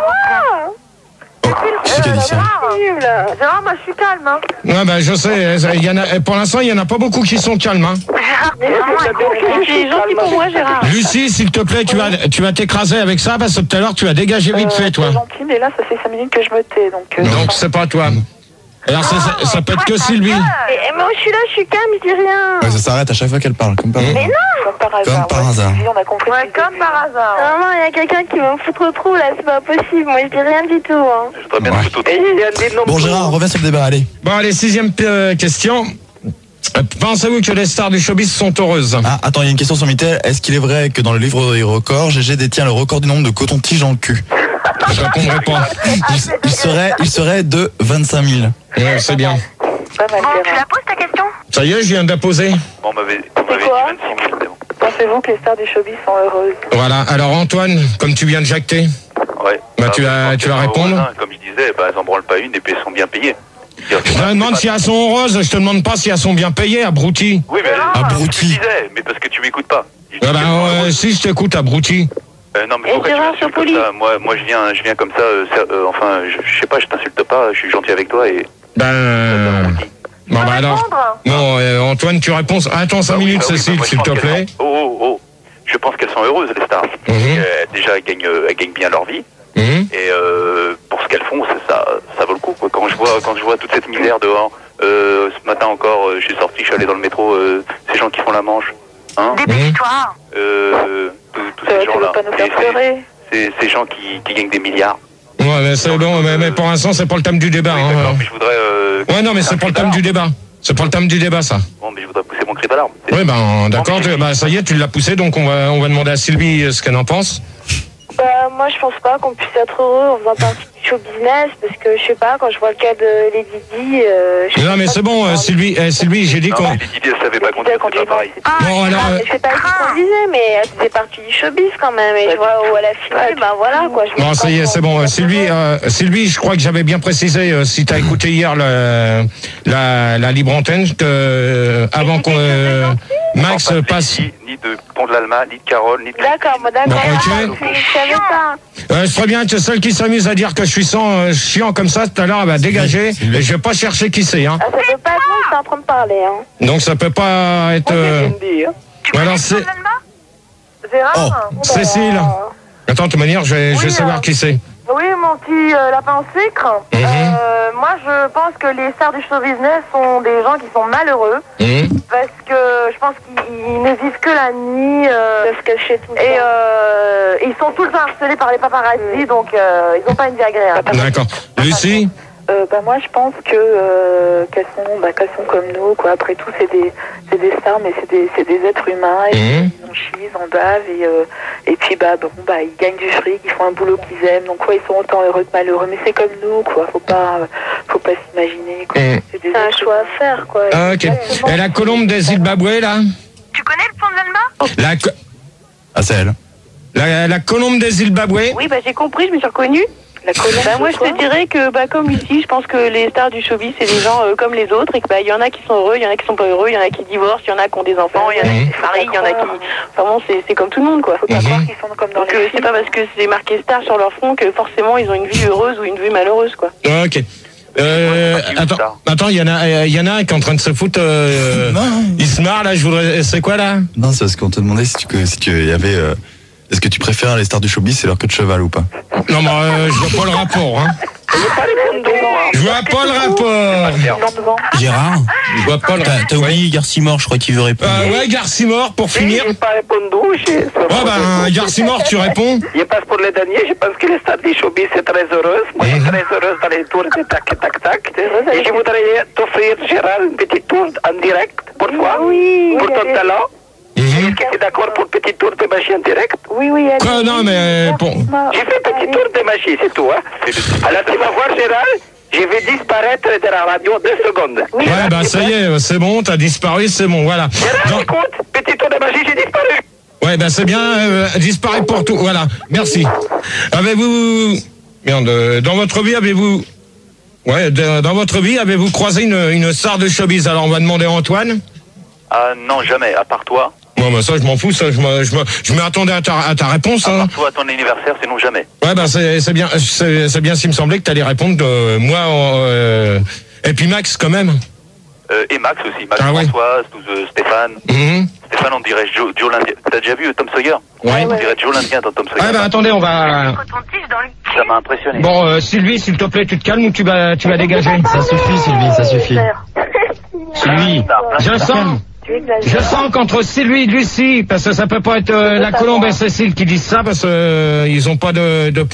Qui a dit ça? Gérard, Gérard, moi, je suis calme, hein. Ouais, bah, je sais, il y en a, pour l'instant, il y en a pas beaucoup qui sont calmes, hein. Gérard, t'es vraiment un con. Tu es gentil pour moi, Gérard. Lucie, s'il te plaît, tu vas, tu vas t'écraser avec ça parce que tout à l'heure, tu vas dégager vite fait, toi. C'est gentil, mais là, ça fait cinq minutes que je me tais, donc... euh, Donc, c'est pas toi. Alors, ça, ça, ça peut être que Sylvie. Et, et moi, je suis là, je suis calme, je dis rien. Ouais, ça s'arrête à chaque fois qu'elle parle, comme par hasard. Comme par hasard. Comme par ouais, hasard. Sylvie, on a compris. Ouais, comme par hasard. Vraiment, il y a quelqu'un qui va me foutre au trou, là, c'est pas possible. Moi, je dis rien du tout, hein. Je voudrais bien Ouais. tout Et il y a des noms. Bon, Gérard, on revient sur le débat, allez. Bon, allez, sixième euh, question. Euh, Pensez-vous que les stars du showbiz sont heureuses? Ah, attends, il y a une question sur Mickaël. Est-ce qu'il est vrai que dans le livre des records, G G détient le record du nombre de coton-tiges dans le cul? Je répondrai pas. Il, il serait, il serait de vingt-cinq mille. Ouais, c'est bien. Pas mal, Bon, tu Gérard. la poses ta question? Ça y est, je viens de la poser. Bon, on m'avait on m'avait dit quoi vingt-six mille, c'est bon. Pensez-vous que les stars du showbiz sont heureuses? Voilà. Alors, Antoine, comme tu viens de jacter, Ouais. Bah, tu vas- je pense tu vas qu'elles sont répondre. heureuses, hein. Comme je disais, bah, elles en branlent pas une et puis elles sont bien payées. je te demande si elles sont heureuses, je te demande pas si elles sont bien payées, abruti. Oui, mais Ah, c'est ce que je Abruti. disais, mais parce que tu m'écoutes pas. Je dis Ah bah, qu'elles sont euh, heureuses. si je t'écoute, abruti. Euh, non, mais Et pourquoi tu Gérard m'insultes Sopoli. comme ça? Moi, moi, je viens, je viens comme ça. euh, ça, euh, enfin, je, je sais pas, je t'insulte pas. Je suis gentil avec toi et. Ben. euh, Bon, bah alors. Répondre. Bon, euh, Antoine, tu réponds. Attends cinq Bah oui, minutes, bah oui, Cécile, bah moi, je s'il pense te qu'elles plaît. sont- Oh, oh, oh. Je pense qu'elles sont heureuses, les stars. Mhm. Euh, déjà, elles gagnent, euh, elles gagnent bien leur vie. Mhm. Et euh, pour ce qu'elles font, ça, misère dehors. Euh, ce matin encore, euh, je suis sorti, je suis allé dans le métro, euh, ces gens qui font la manche. Hein Dépêche-toi. euh, Tous tous Ça, ces tu gens-là. veux pas nous faire Et c'est- pleurer? C'est ces gens qui, qui gagnent des milliards. Ouais, mais c'est bon, mais, mais pour l'instant, c'est pas le thème du débat. Oui, hein. d'accord, mais je voudrais... Euh, Ouais, non, mais c'est pas le thème du débat. C'est pas le thème du débat, ça. Bon, mais je voudrais pousser mon cri d'alarme. Oui, ben, d'accord, tu- bah, ça y est, tu l'as poussé, donc on va, on va demander à Sylvie euh, ce qu'elle en pense. Bah, moi, je pense pas qu'on puisse être heureux en faisant partie du show business, parce que, je sais pas, quand je vois le cas de Lady Di... Euh, je sais Non, pas mais c'est bon, euh, Sylvie, eh, Sylvie, j'ai dit Non, qu'on... mais Didier ne savait pas conduire, c'est pas pareil. Bon, alors, euh, Je sais pas ce qu'on disait, mais elle faisait partie du showbiz quand même. Et je vois où elle a filmé, ben voilà, quoi. Je me bon, dis ça y est, pas c'est qu'on bon. puisse Euh, être Sylvie, heureux. euh, Sylvie, je crois que j'avais bien précisé, euh, si t'as écouté hier le, la, la libre antenne, que, euh, avant qu'on... euh, Max Pas de passe... Lady, ni de Pont de l'Alma, ni de Carole, ni de... D'accord, moi d'accord. Bon, ok. Ah, je savais pas. Euh, je ferais bien que celle qui s'amuse à dire que je suis sans, euh, chiant comme ça, tout à l'heure, elle va dégager, et je vais pas chercher qui c'est, hein. Ah, ça peut pas être moi, j'étais en train de parler, hein. Donc ça peut pas être... euh, Tu Ou alors connais c'est... Pont de l'Alma? Gérard Oh, Cécile. Attends, de toute manière, je vais, je vais Oui, savoir euh, qui c'est. Oui, mon petit euh, lapin au sucre. Mhm. Euh, moi, je pense que les stars du show business sont des gens qui sont malheureux. Mmh. Parce que je pense qu'ils ne vivent que la nuit. Euh, Ils peuvent se cacher tout le et temps. euh, ils sont tout le temps harcelés par les paparazzi, donc euh, ils n'ont pas une vie agréable. D'accord. Lucie? Euh, bah moi je pense que euh, qu'elles sont bah, qu'elles sont comme nous quoi. Après tout c'est des c'est des stars mais c'est des c'est des êtres humains et Mmh. ils en chient, ils en bavent et euh, et puis bah bon bah ils gagnent du fric, ils font un boulot qu'ils aiment donc quoi ils sont autant heureux que malheureux mais c'est comme nous quoi. Faut pas euh, faut pas s'imaginer quoi. Mmh. C'est des C'est un êtres choix humains. à faire, quoi. Ah, ok. Et la colombe des Zimbabwe, là? Tu connais le Pont de l'Alma? La, co- Ah, c'est elle. la, la colombe des Zimbabwe? Oui, bah j'ai compris, je me suis reconnue. La colombe, Bah moi je quoi. te dirais que bah comme ici, je pense que les stars du showbiz c'est des gens euh, comme les autres et que bah il y en a qui sont heureux, il y en a qui sont pas heureux, il y en a qui divorcent, il y en a qui ont des enfants, il y en a Mhm. qui se marient, il y en a qui enfin bon c'est c'est comme tout le monde quoi. Faut pas Mhm. croire qu'ils sont comme dans Donc les euh, films. c'est pas parce que c'est marqué star sur leur front que forcément ils ont une vie heureuse ou une vie malheureuse quoi. Ah, ok. Euh, attends, attends, il y en a, euh, il y en a un qui est en train de se foutre, euh, Non. il se marre, là, je voudrais, c'est quoi, là? Non, c'est parce qu'on te demandait si tu, que- si tu y avait. euh, Est-ce que tu préfères les stars du showbiz et leur queue de cheval ou pas? Non, mais, euh, je vois pas le rapport, hein. Je vois pas le rapport. Gérard, Je vois pas le t'as rapport. t'as oublié Garcimore, je crois qu'il veut répondre. Euh, ouais, Garcimore, pour finir. J'ai pas répondu. j'ai- Ouais, ben, Garcimore, tu réponds. Je passe pour le dernier. Je pense que les stars du showbiz c'est très heureuse. Moi, je suis très heureuse dans les tours de tac, tac, tac. Et je voudrais t'offrir, Gérard, une petite tour en direct pour toi, Oui, pour oui, ton allez. talent. Mhm. Est-ce que tu es d'accord pour une petite tour de magie en direct? Oui oui elle. Quoi, non, mais, euh, bon. J'ai fait un petit tour de magie, c'est tout. Hein. Alors tu vas voir, Gérard, je vais disparaître de la radio deux secondes. Ouais, ben, ça y est, c'est bon, t'as disparu, c'est bon, voilà. Gérard, Donc- écoute, petit tour de magie, j'ai disparu. Ouais, ben c'est bien, euh, disparaît pour tout. Voilà, merci. Avez-vous, merde, euh, dans votre vie, avez-vous, ouais, de- dans votre vie, avez-vous croisé une, une star de showbiz? Alors on va demander à Antoine. Ah non, jamais, à part toi. Bon, ben ça, je m'en fous, ça, je me, je me, je m'attendais à ta, à ta réponse. À Hein. part toi, à ton anniversaire, sinon jamais. Ouais, ben c'est, c'est bien, c'est, c'est bien, s'il me semblait que t'allais répondre de moi. Euh, et puis Max, quand même. Euh, et Max aussi, Max Ah ouais. Françoise, tout, euh, Stéphane. Mhm. Stéphane, on dirait Joe, Joe l'Indien. T'as déjà vu euh, Tom Sawyer? Ouais. On dirait Joe l'Indien dans Tom Sawyer. Ah ben attendez, on va. Coton-tige dans le cul. Ça m'a impressionné. Bon, euh, Sylvie, s'il te plaît, tu te calmes ou tu vas, tu vas dégager. Ça suffit, Sylvie, ça suffit. Sylvie, je sens. Je sens qu'entre Sylvie et Lucie, parce que ça peut pas être euh, la Colombe et Cécile qui disent ça, parce que euh, ils ont pas de, de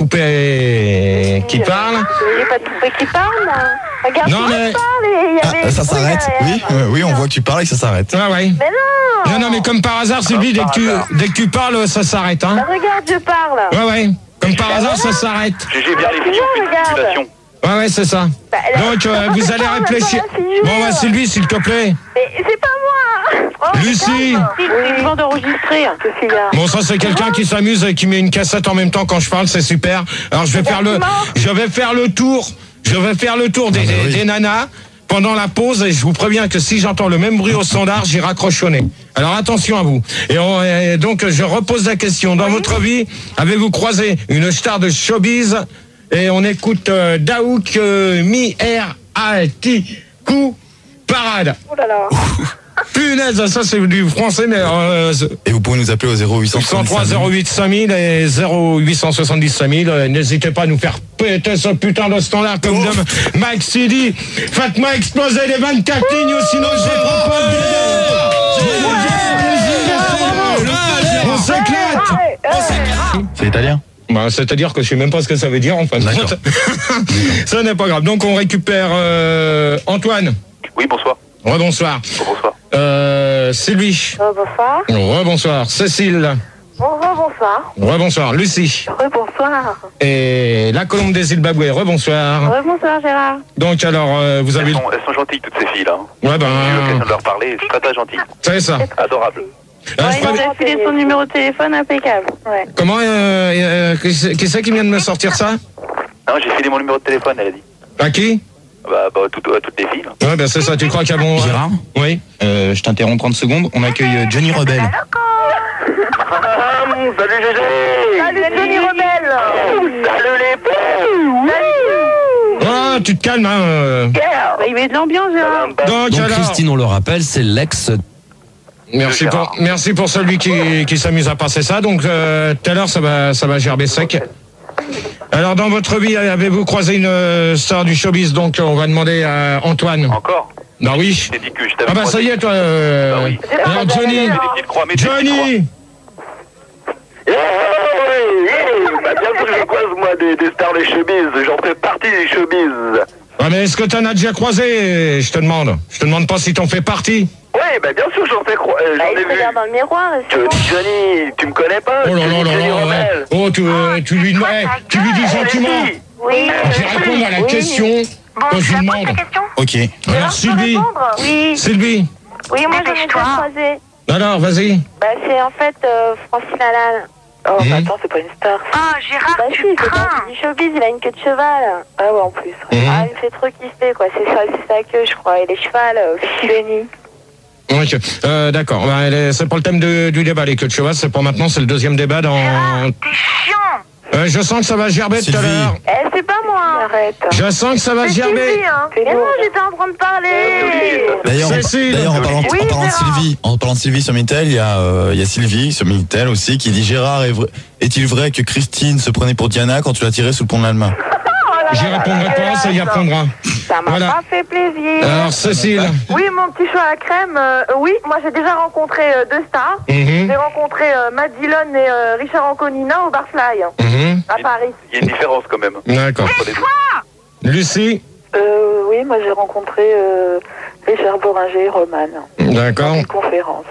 poupée qui parle. Il n'y a pas de poupée qui parle. Regarde, Non, moi, mais- je parle et il y Ah, avait ça des bruits s'arrête. derrière. Oui, euh, oui, on voit que tu parles et que ça s'arrête. Ah ouais. Mais non. Non, non, mais comme par hasard, Sylvie, dès que tu, dès que tu parles, ça s'arrête, hein. Bah, regarde, je parle. Ouais, ouais. Comme par hasard, ça s'arrête. G G, viens les filles, on fait une Regarde. simulation. Ouais, ouais, c'est ça. Bah, là, Donc, euh, on vous peut allez pas, on va réfléchir. pas s'y jouer, Bon, bah, hein. Sylvie, s'il te plaît. Mais c'est pas moi. Oh, Lucie. C'est le genre d'enregistrer. Cécilia. Bon, ça, c'est quelqu'un qui s'amuse et qui met une cassette en même temps quand je parle, c'est super. Alors, je vais faire le, je vais faire le tour, je vais faire le tour des, Ah, bah oui. des nanas pendant la pause et je vous préviens que si j'entends le même bruit au standard, j'y raccroche au nez. Alors, attention à vous. Et, on- et donc, je repose la question. Dans votre vie, avez-vous croisé une star de showbiz? Et on écoute euh, Daouk euh, Mi R A T Q Parade. Oh là là. Punaise, ça c'est du français, mais... Euh, et vous pouvez nous appeler au zéro huit cent trois zéro huit cinq mille et zéro huit cent soixante-dix cinq mille. N'hésitez pas à nous faire péter ce putain de standard comme oh. de Maxi dit. Faites-moi exploser les vingt-quatre lignes, sinon je propose des... On s'éclate. C'est italien. Bah, c'est-à-dire que je sais même pas ce que ça veut dire en fin de compte. Ça n'est pas grave. Donc on récupère euh, Antoine. Oui, bonsoir. Rebonsoir. Bonsoir. Euh, Sylvie. Rebonsoir. Rebonsoir. Cécile. Rebonsoir. Rebonsoir. Lucie. Rebonsoir. Et la Colombe des Zimbabwe. Rebonsoir. Rebonsoir Gérard. Donc alors, euh, vous avez... Elles sont, elles sont gentilles toutes ces filles-là. Ouais ben... J'ai eu l'occasion de leur parler, c'est très très gentil. C'est ça. Adorable. Ouais, il a filé son numéro de téléphone impeccable. Ouais. Comment euh, euh, Qui c'est qui, qui vient de me sortir ça? Non, j'ai filé mon numéro de téléphone, elle a dit. À qui? Bah, bah tout, à toutes les filles. Ouais, bah c'est ça, tu crois qu'il y a bon... Gérard? Oui. Euh, je t'interromps trente secondes, on accueille Johnny Rebelle. Salut Gégé. Salut Johnny Rebelle. Salut les filles. Ah, tu te calmes, hein. euh. Bah, il met de l'ambiance, Gérard. Donc, Donc alors... Christine, on le rappelle, c'est l'ex... Merci pour, merci pour celui qui, qui s'amuse à passer ça. Donc, euh, tout à l'heure, ça va, ça va gerber sec. Alors, dans votre vie, avez-vous croisé une euh, star du showbiz? Donc, on va demander à Antoine. Encore? Bah oui. J'ai dit que je t'avais Ah bah ça y est, toi. Euh... Bah oui. Alors, Johnny. Johnny. Eh, bah bien sûr que je croise moi des, des stars des showbiz. J'en fais partie des showbiz. Ah mais est-ce que t'en as déjà croisé? Je te demande. Je te demande pas si t'en fais partie. Oui, bah bien sûr j'en fais croire. Euh, Bah, j'en il ai se vu. regarde dans le miroir. et c'est Jo- bon. Johnny, tu me connais pas? Oh là là là Johnny là là. Rebelle. Oh, tu, euh, tu lui, eh, tu lui dis gentiment. Oui. Je vais répondre à la question que je lui demande. Ok. Alors, Sylvie. Oui. Sylvie. Oui, moi j'en ai déjà croisé. Alors, vas-y. Bah, c'est en fait euh, Francine Alain. Oh, Mmh. bah attends, c'est pas une star. Ah, Gérard, Bah, tu si, c'est crains. parti du showbiz, il a une queue de cheval. Ah ouais, en plus. Ouais. Mmh. Ah, il me fait trop kiffer, quoi. C'est ça, c'est sa queue, je crois. Et les chevals, euh, Johnny. Ok. Euh, D'accord. Bah, elle est- c'est pas le thème de- du débat, les queues de cheval. C'est pour maintenant. C'est le deuxième débat dans. T'es chiant. Euh, je sens que ça va gerber tout à Sylvie. l'heure. Eh, c'est pas moi. Arrête. Je sens que ça va C'est gerber. Sylvie, hein. C'est Mais non, lourd. j'étais en train de parler. D'ailleurs, en- Cécile. d'ailleurs, en parlant, Oui, en parlant de Gérard. Sylvie, en parlant de Sylvie sur Minitel, il y a, euh, il y a Sylvie sur Minitel aussi qui dit Gérard, est vrai- est-il vrai que Christine se prenait pour Diana quand tu l'as tirée sous le pont de l'Allemagne? J'y répondrai pas, ça y répondra. Ça m'a Voilà. pas fait plaisir. Alors, Cécile. Oui, mon petit choix à la crème. euh, oui, moi j'ai déjà rencontré euh, deux stars. Mhm. J'ai rencontré euh, Matt Dillon et euh, Richard Anconina au Barfly, Mhm. à Paris. Il y a une différence quand même. D'accord. Entre les deux. Lucie. Euh, oui, moi j'ai rencontré euh, Richard Boringer et Roman. D'accord. Une conférence.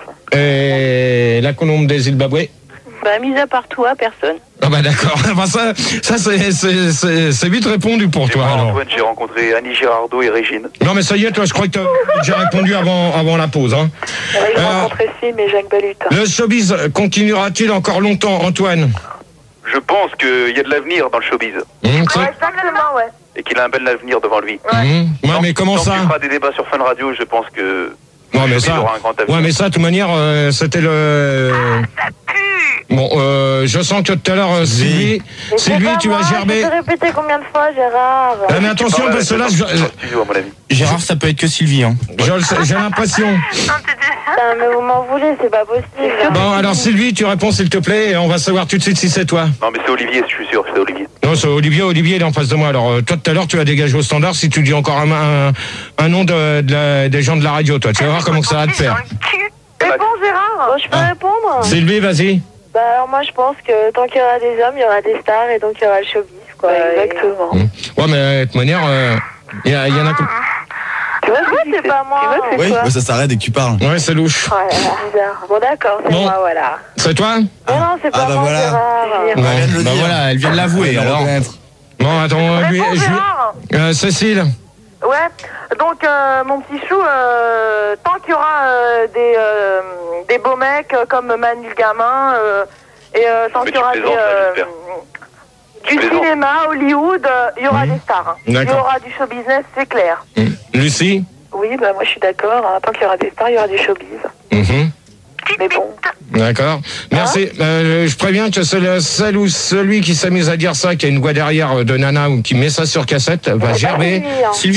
Et la Colombe des Zimbabwe. Bah, mis à part toi, personne. Ah bah d'accord. Enfin, ça, ça c'est, c'est, c'est, c'est vite répondu pour Et toi moi, alors. Antoine, j'ai rencontré Annie Girardot et Régine. Non mais ça y est, toi, je crois que t'as déjà répondu avant, avant la pause. Hein. Ouais, j'ai Euh, rencontré Sim et Jacques Balutin. Le showbiz continuera-t-il encore longtemps, Antoine? Je pense qu'il y a de l'avenir dans le showbiz. Hum, c'est- Ouais, exactement, ouais. Et qu'il a un bel avenir devant lui. Hum. Ouais, mais comment Tant ça? qu'il fera des débats sur Fun Radio, je pense que Ouais, mais il ça, aura un grand avenir. ouais, mais ça, de toute manière, euh, c'était le. Ça pue. Bon, euh, je sens que tout à l'heure, euh, Sylvie, Mais Sylvie, c'est pas tu vas moi, gerber. Je vais te répéter combien de fois, Gérard? Ah, mais attention, Parle parce que là, dans- je, dans le studio, à mon avis. Gérard, ça peut être que Sylvie. Hein. je le sais, j'ai l'impression. Non, t'es déjà... Putain, mais vous m'en voulez, c'est pas possible. Bon, alors Sylvie, tu réponds s'il te plaît, et on va savoir tout de suite si c'est toi. Non, mais c'est Olivier, je suis sûr que c'est Olivier. Non, c'est Olivier. Olivier, il est en face de moi. Alors, euh, toi, tout à l'heure, tu vas dégager au standard si tu dis encore un, un, un nom de, de la- des gens de la radio, toi. Tu vas voir comment ça va te faire. Réponds, Gérard. Bon, je peux répondre? Sylvie, vas-y. Bah, alors moi, je pense que tant qu'il y aura des hommes, il y aura des stars, et donc il y aura le showbiz, quoi. Ouais, Et- exactement. Hum. Ouais, mais de toute manière, euh, il y, a- il y en a. que- Tu vois, Ouais, c'est pas moi. Tu vois, c'est Oui, quoi? mais ça s'arrête dès que tu parles. Ouais, c'est louche. Oh là là, bizarre. Bon, d'accord, c'est Bon. moi, voilà. C'est toi? Mais non, c'est pas Ah, bah moi, voilà. Gérard. Bon, Elle vient de le Bah dire. voilà, elle vient de l'avouer. Elle Alors. reconnaître. Bon, attends, euh, lui, Réponds, je lui- Gérard. euh, Cécile. Ouais, donc euh, mon petit chou, euh, tant qu'il y aura euh, des, euh, des beaux mecs euh, comme Manu le gamin, euh, et euh, tant Mais qu'il y tu aura des, plaisantes, là, euh, j'espère. du plaisantes. cinéma, Hollywood, euh, il y aura Mhm. des stars. hein. Il y D'accord. aura du show business, c'est clair. Hum. Lucie. Oui, bah moi je suis d'accord. Hein. Tant qu'il y aura des stars, il y aura du showbiz. Mhm. Mais bon. D'accord. Merci. Euh, je préviens que c'est le seul ou celui qui s'amuse à dire ça, qui a une voix derrière euh, de nana ou qui met ça sur cassette, va gerber. Sylvie, hein. Sylvie. Ça va.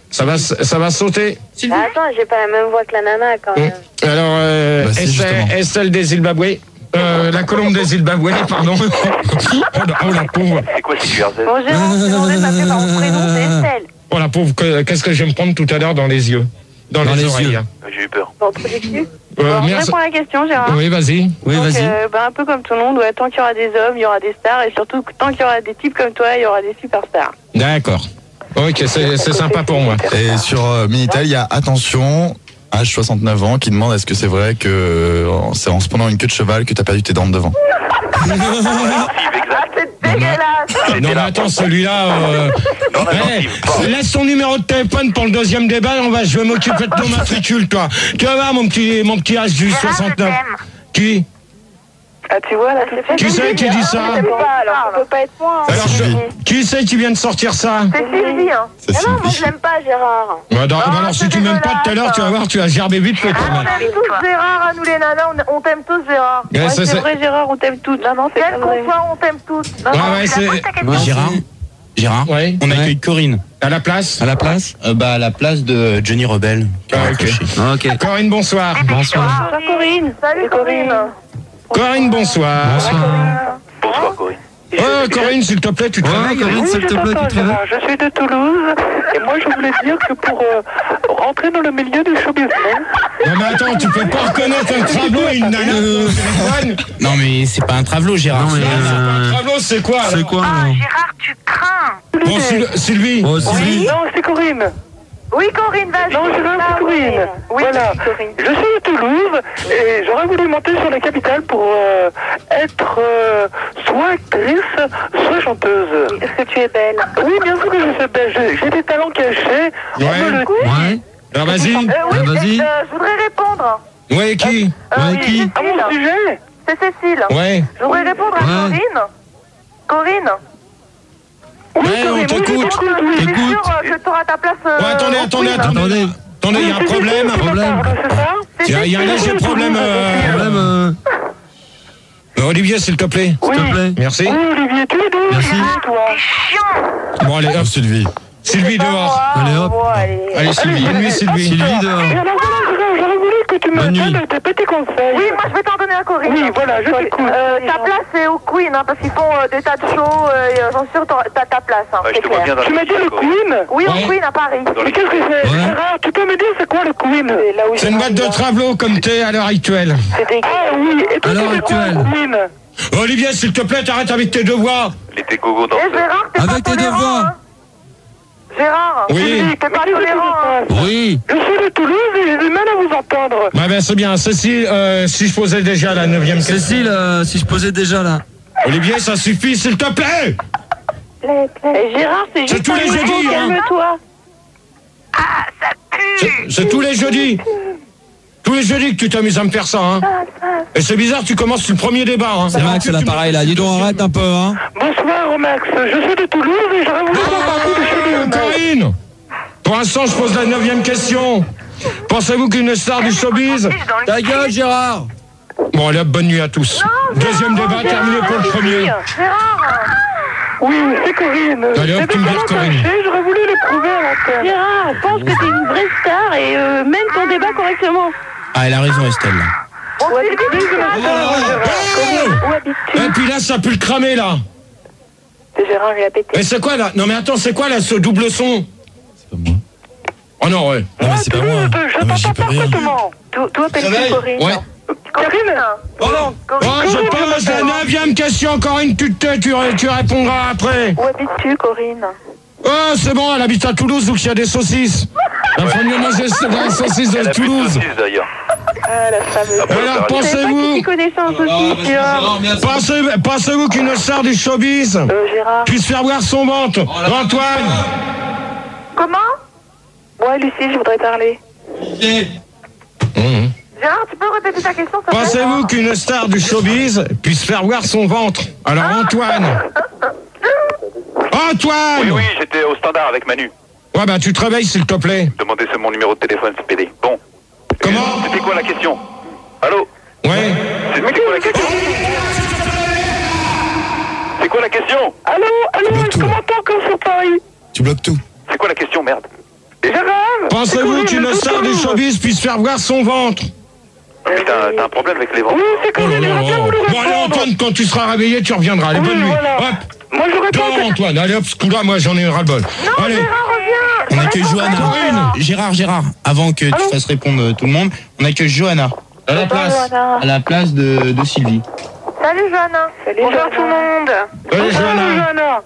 Ça va, ça va sauter. Bah, attends, j'ai pas la même voix que la nana quand même. Alors, euh, Bah, si, Estelle, justement. Estelle des Zimbabwe. Euh, la colombe des Zimbabwe, pardon. oh, la, oh la pauvre. C'est quoi ces Q R Z? Bon, Gérard, je t'ai demandé de m'appeler par mon prénom, c'est Estelle. Oh la pauvre, que- qu'est-ce que je vais me prendre tout à l'heure dans les yeux, dans, Dans les, les oreilles. yeux. J'ai eu peur. Bon, trop du cul. Euh, Alors, je merci. réponds à la question, Gérard. Oui, vas-y. Oui, Donc, vas-y. euh, bah, un peu comme tout le monde, ouais, tant qu'il y aura des hommes, il y aura des stars, et surtout, tant qu'il y aura des types comme toi, il y aura des superstars. D'accord. Ok, c'est c'est sympa pour moi. Et sur euh, Minitel, il y a attention, âge soixante-neuf ans, qui demande est-ce que c'est vrai que euh, c'est en se prenant une queue de cheval que t'as perdu tes dents de devant. Ah, c'est dégueulasse. Non mais attends, celui-là... Euh... Non, non, non, hey, Steve, laisse ton numéro de téléphone pour le deuxième débat, on va, je vais m'occuper de ton matricule, toi. Tu vas voir mon petit, mon petit âge du Gérard, je soixante-neuf. t'aime. Qui Ah, tu vois, là, tout de suite. Qui c'est qui dit ça Je sais pas, alors ça peut pas être moi. hein. Alors, je- Qui c'est qui vient de sortir ça C'est Sylvie, hein. C'est Ah non, moi Sylvie. je l'aime pas, Gérard. Bah, dans- bah alors si c'est tu m'aimes pas tout à l'heure, tu vas voir, tu vas gerber vite fait. Ah, on aime tous Gérard, à nous les nanas, on, on t'aime tous Gérard. Ouais, Ouais, c'est- c'est c'est- vrai, Gérard, on t'aime toutes. Non, non, c'est Quel pas vrai. qu'on soit, on t'aime tous. Non, Ouais, non, ouais, tu c'est- la poses ta question. Ouais. Gérard, Gérard, Ouais. on Ouais. accueille Corinne. À la place À la place Euh, bah, à la place de Johnny Rebel. qui a Ah, ok. raccroché. Ok. Corinne, bonsoir. Bonsoir. Bonsoir, Corinne. Salut Corinne. Corinne, bonsoir. Bonsoir, Corinne. Oh, Corinne, s'il te plaît, tu te Ouais, réveilles. Corinne, Oui, s'il je te plaît, tu t'entends, te réveilles. Gérard. Je suis de Toulouse et moi je voulais dire que pour euh, rentrer dans le milieu du show business, Non mais attends, tu peux pas reconnaître un travelot et une nana au téléphone. Non, mais c'est pas un travelot, Gérard. Non, mais, Non, c'est pas un euh, travelot, c'est quoi C'est alors quoi Ah, alors Gérard, tu crains. Bon, Syl- Sylvie. Oh, Sylvie. non, c'est Corinne. Oui, Corinne, vas-y. Non, Gérard, Ah, c'est Corinne. Oui, Voilà. Corinne. Je suis de Toulouse et j'aurais voulu monter sur la capitale pour euh, être euh, soit actrice, soit chanteuse. Est-ce que tu es belle? Oui, bien sûr que je suis belle. J'ai- J'ai des talents cachés. On Ouais. me le dit. Ouais. Alors vas-y. Euh, oui, Ah, vas-y. euh, je voudrais répondre. Ouais, qui Euh, Ouais, oui, qui Cécile. À mon sujet. C'est Cécile. Ouais. Je voudrais répondre à Ouais. Corinne. Corinne. Ouais, on Oui, t'écoute. j'écoute. Je suis T'écoutes. sûre euh, que tu auras ta place. euh, Ouais, attendez, au attendez, quiz. attendez. Attendez. Attendez, il y a un problème. Problème. C'est ça? Il y a, il y a un léger problème. euh, Problème, euh, euh, Olivier, s'il te plaît. s'il te plaît. Merci. Oui, Olivier, tu es d'où? Merci. Toi. T'es chiant. Bon, allez, hop. Oh, Sylvie. Sylvie dehors. Allez, hop. Bon, allez. Allez, Sylvie. Bonne nuit, Sylvie. Sylvie dehors. Et alors voilà, Gérard, j'aurais voulu que tu me Bonne nuit. donnes tes petits conseils. Oui, moi je vais t'en donner un, Corinne. Oui, voilà, je t'écoute. Euh, ta place c'est au Queen, hein, parce qu'ils font euh, des tas de shows, euh, et euh, j'en suis sûre t'auras- t'as ta place, hein, Ouais, je c'est te vois clair. bien dans Tu m'as dit le Queen? Oui, Ouais. au Queen à Paris. Dans Mais les- qu'est-ce que c'est? Ouais. Gérard, tu peux me dire c'est quoi le Queen? C'est là où C'est une boîte de travelot comme t'es à l'heure actuelle. C'est dégueu. Ah oui, et toi, À l'heure tu fais quoi actuelle. au Queen? Olivier, s'il te plaît, t'arrêtes avec tes devoirs. Les dégogo Et danseurs. Gérard, t'es Avec pas tes tolérant, devoirs. hein. Gérard, Oui. t'es pas Mais qu'est-ce que tolérant, hein. c'est? Oui. Je suis de Toulouse et j'ai du mal à vous entendre. Ouais, ben c'est bien. Cécile, euh, si je posais déjà la neuvième question. Cécile, euh, si je posais déjà là. Olivier, ça suffit, s'il te plaît. Et Gérard, c'est C'est juste tous un les niveau, jeudis, hein. calme-toi. Ah, ça C'est- pue. C'est tous les jeudis. Tous les jeudis que tu t'amuses à me faire ça, hein. Et c'est bizarre, tu commences le premier débat, hein. C'est Max, l'appareil là. Dis donc, arrête un peu, hein. Bonsoir, Max. Je suis de Toulouse et j'aurais voulu faire partie du show Euh, business. Corinne, pour l'instant, je pose la neuvième question. Pensez-vous qu'une star du showbiz... Ta gueule, Gérard. Bon, allez, hop, bonne nuit à tous. Deuxième débat terminé pour le premier. Gérard, Oui, c'est Corinne. Allez, hop, J'ai tu des me vires talents Corinne. cachés, j'aurais voulu les prouver à l'antenne. Gérard, pense que t'es une vraie star et euh, mène ton débat correctement. Ah, elle a raison, Estelle. on s'est dit que Oh Et puis là, ça pue le cramer, là. C'est Gérard, il a pété. Mais c'est quoi, là? Non, mais attends, c'est quoi, là, ce double son? C'est pas moi. Oh non, ouais. Non, mais c'est pas moi. Je Non, mais j'y t'entends peux rien. parfaitement. D'où d'où appelles-tu Corinne? Ouais. Corinne? Oh, je pose la neuvième question, Corinne, tu te tais, tu, ré- tu répondras après. Où habites-tu, Corinne? Oh, c'est bon, elle habite à Toulouse, où il y a des saucisses. Elle faut mieux manger des saucisses Elle de a plus de Toulouse. saucisses, d'ailleurs. Ah, la fameuse. Après, Alors, on verra. Je savais pas qui pensez-vous, s'y connaissait en saucisse, Gérard. pensez, pensez-vous qu'une star du showbiz Euh, Gérard. puisse faire voir son ventre? Antoine. Comment? Ouais, Lucie, je voudrais parler. Mmh. Gérard, tu peux répéter ta question, s'il te plaît? Pensez-vous qu'une star du showbiz puisse faire voir son ventre? Alors, Antoine. Antoine. Oui, oui, j'étais au standard avec Manu. Ouais, bah, tu te réveilles, s'il te plaît. Demandez c'est mon numéro de téléphone, c'est P D. Bon. Comment? C'était quoi la question? Allô? Ouais. C'était quoi la question? C'est quoi la question? Allô? Allô? bloques Est-ce tout, qu'on là. m'entend comme sur Paris? Tu bloques tout. C'est quoi la question, merde? Gérard, Pensez-vous qu'une star du showbiz puisse faire voir son ventre? Putain, t'as un problème avec les ventres. Oui, c'est Oh là correct, là j'aimerais bien vous le là. Bon, allez, répondre. Antoine, quand tu seras réveillé, tu reviendras. Allez, Oui, bonne nuit. voilà. Hop. Moi, je réponds. Dors, Antoine. Allez, hop, ce coup-là, moi, j'en ai un ras-le-bol. Allez. Gérard, reviens. On a que Johanna. Corinne. Gérard, Gérard, avant que tu fasses répondre euh, tout le monde, on a que Johanna À la place. à la place de, de Sylvie. Salut, Johanna. Salut, Bonjour Johanna. tout le monde. Allez, Johanna. Johanna.